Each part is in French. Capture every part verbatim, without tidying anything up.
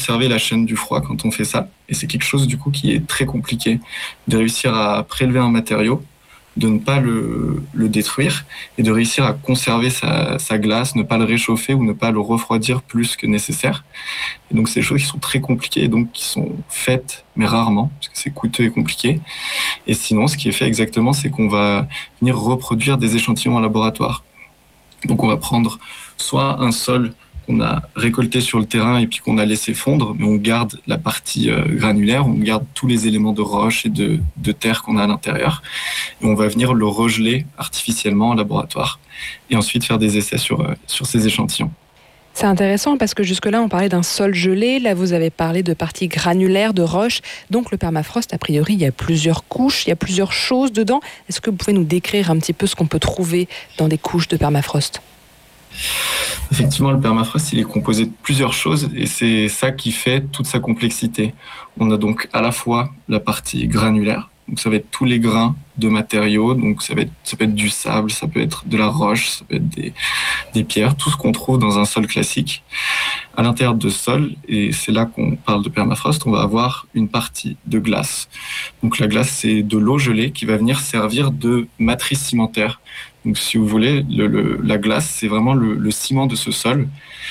conserver la chaîne du froid quand on fait ça. Et c'est quelque chose du coup qui est très compliqué, de réussir à prélever un matériau, de ne pas le, le détruire et de réussir à conserver sa, sa glace, ne pas le réchauffer ou ne pas le refroidir plus que nécessaire. Et donc c'est des choses qui sont très compliquées et donc qui sont faites, mais rarement, parce que c'est coûteux et compliqué. Et sinon, ce qui est fait exactement, c'est qu'on va venir reproduire des échantillons en laboratoire. Donc on va prendre soit un sol qu'on a récolté sur le terrain et puis qu'on a laissé fondre, mais on garde la partie euh, granulaire, on garde tous les éléments de roche et de, de terre qu'on a à l'intérieur, et on va venir le regeler artificiellement en laboratoire, et ensuite faire des essais sur, euh, sur ces échantillons. C'est intéressant parce que jusque-là, on parlait d'un sol gelé. Là, vous avez parlé de parties granulaires, de roches. Donc, le permafrost, a priori, il y a plusieurs couches, il y a plusieurs choses dedans. Est-ce que vous pouvez nous décrire un petit peu ce qu'on peut trouver dans des couches de permafrost ? Effectivement, le permafrost, il est composé de plusieurs choses et c'est ça qui fait toute sa complexité. On a donc à la fois la partie granulaire, donc ça va être tous les grains de matériaux, donc ça, va être, ça peut être du sable, ça peut être de la roche, ça peut être des, des pierres, tout ce qu'on trouve dans un sol classique. À l'intérieur de ce sol, et c'est là qu'on parle de permafrost, on va avoir une partie de glace. Donc la glace, c'est de l'eau gelée qui va venir servir de matrice cimentaire. Donc si vous voulez, le, le, la glace, c'est vraiment le, le ciment de ce sol.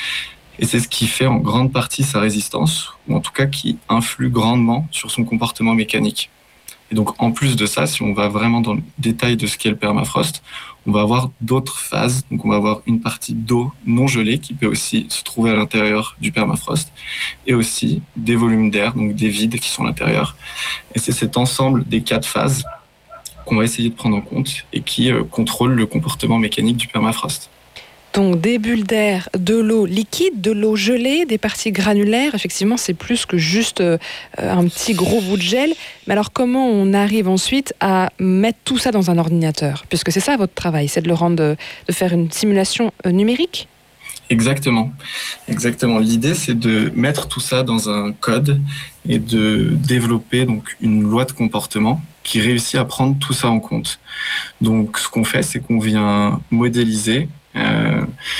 Et c'est ce qui fait en grande partie sa résistance, ou en tout cas qui influe grandement sur son comportement mécanique. Et donc en plus de ça, si on va vraiment dans le détail de ce qu'est le permafrost, on va avoir d'autres phases. Donc on va avoir une partie d'eau non gelée qui peut aussi se trouver à l'intérieur du permafrost, et aussi des volumes d'air, donc des vides qui sont à l'intérieur. Et c'est cet ensemble des quatre phases qu'on va essayer de prendre en compte et qui euh, contrôle le comportement mécanique du permafrost. Donc des bulles d'air, de l'eau liquide, de l'eau gelée, des parties granulaires. Effectivement, c'est plus que juste euh, un petit gros bout de gel. Mais alors comment on arrive ensuite à mettre tout ça dans un ordinateur ? Puisque c'est ça votre travail, c'est de le rendre, de, de faire une simulation euh, numérique ? Exactement. Exactement. L'idée, c'est de mettre tout ça dans un code et de développer donc une loi de comportement qui réussit à prendre tout ça en compte. Donc, ce qu'on fait, c'est qu'on vient modéliser euh,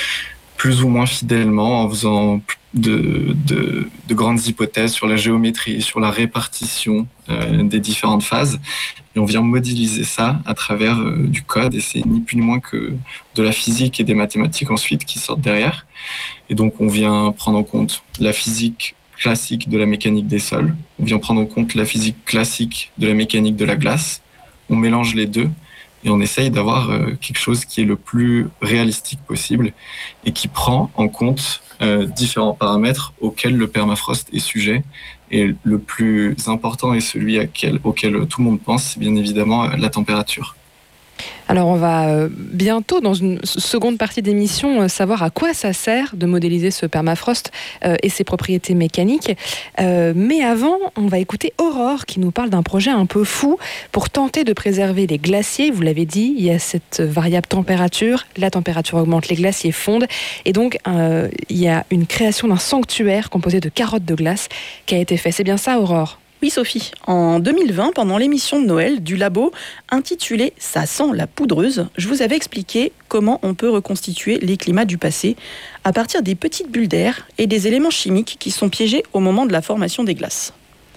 plus ou moins fidèlement en faisant de, de, de grandes hypothèses sur la géométrie, sur la répartition euh, des différentes phases. Et on vient modéliser ça à travers euh, du code, et c'est ni plus ni moins que de la physique et des mathématiques ensuite qui sortent derrière. Et donc, on vient prendre en compte la physique classique de la mécanique des sols, on vient prendre en compte la physique classique de la mécanique de la glace, on mélange les deux et on essaye d'avoir euh, quelque chose qui est le plus réalistique possible et qui prend en compte euh, différents paramètres auxquels le permafrost est sujet. Et le plus important et celui auquel, auquel tout le monde pense, c'est bien évidemment euh, la température. Alors on va euh, bientôt, dans une seconde partie d'émission, euh, savoir à quoi ça sert de modéliser ce permafrost euh, et ses propriétés mécaniques. Euh, mais avant, on va écouter Aurore qui nous parle d'un projet un peu fou pour tenter de préserver les glaciers. Vous l'avez dit, il y a cette variable température. La température augmente, les glaciers fondent. Et donc, euh, il y a une création d'un sanctuaire composé de carottes de glace qui a été fait. C'est bien ça, Aurore ? Oui Sophie, en deux mille vingt, pendant l'émission de Noël du labo intitulée « Ça sent la poudreuse », je vous avais expliqué comment on peut reconstituer les climats du passé à partir des petites bulles d'air et des éléments chimiques qui sont piégés au moment de la formation des glaces.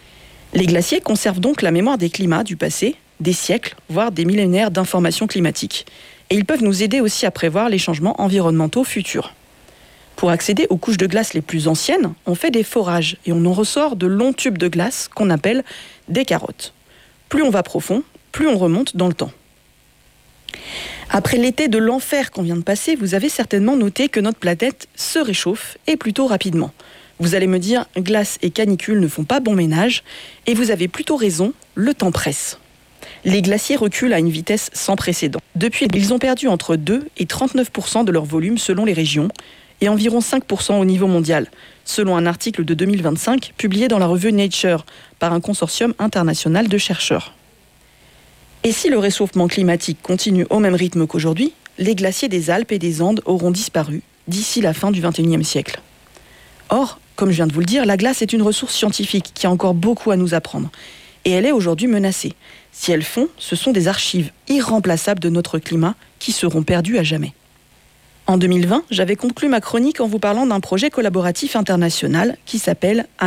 Les glaciers conservent donc la mémoire des climats du passé, des siècles, voire des millénaires d'informations climatiques. Et ils peuvent nous aider aussi à prévoir les changements environnementaux futurs. Pour accéder aux couches de glace les plus anciennes, on fait des forages et on en ressort de longs tubes de glace qu'on appelle des carottes. Plus on va profond, plus on remonte dans le temps. Après l'été de l'enfer qu'on vient de passer, vous avez certainement noté que notre planète se réchauffe et plutôt rapidement. Vous allez me dire, glace et canicule ne font pas bon ménage, et vous avez plutôt raison, le temps presse. Les glaciers reculent à une vitesse sans précédent. Depuis, ils ont perdu entre deux et trente-neuf pour cent de leur volume selon les régions, et environ cinq pour cent au niveau mondial, selon un article de deux mille vingt-cinq publié dans la revue Nature par un consortium international de chercheurs. Et si le réchauffement climatique continue au même rythme qu'aujourd'hui, les glaciers des Alpes et des Andes auront disparu d'ici la fin du vingt et unième siècle. Or, comme je viens de vous le dire, la glace est une ressource scientifique qui a encore beaucoup à nous apprendre. Et elle est aujourd'hui menacée. Si elle fond, ce sont des archives irremplaçables de notre climat qui seront perdues à jamais. En deux mille vingt, j'avais conclu ma chronique en vous parlant d'un projet collaboratif international qui s'appelle